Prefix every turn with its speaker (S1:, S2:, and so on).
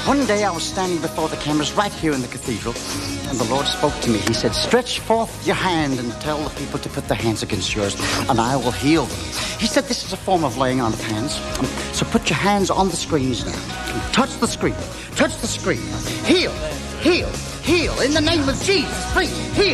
S1: One day I was standing before the cameras right here in the cathedral, and the Lord spoke to me. He said, stretch forth your hand and tell the people to put their hands against yours, and I will heal them. He said this is a form of laying on of hands. So put your hands on the screens now. Touch the screen. Touch the screen. Heal. Heal. Heal. In the name of Jesus, please, heal.